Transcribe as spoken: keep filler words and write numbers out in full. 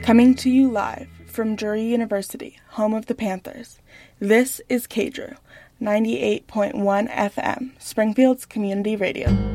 Coming to you live from Drury University, home of the Panthers, this is K-Drew, ninety-eight point one F M, Springfield's community radio.